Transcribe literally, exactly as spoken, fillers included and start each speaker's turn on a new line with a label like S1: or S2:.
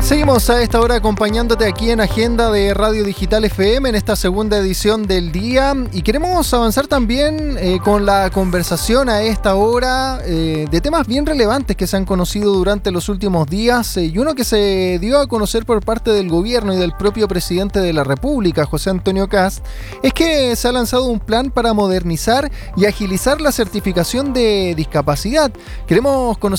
S1: Seguimos a esta hora acompañándote aquí en Agenda de Radio Digital F M en esta segunda edición del día, y queremos avanzar también eh, con la conversación a esta hora eh, de temas bien relevantes que se han conocido durante los últimos días, eh, y uno que se dio a conocer por parte del gobierno y del propio presidente de la República, José Antonio Kast, es que se ha lanzado un plan para modernizar y agilizar la certificación de discapacidad. Queremos conocer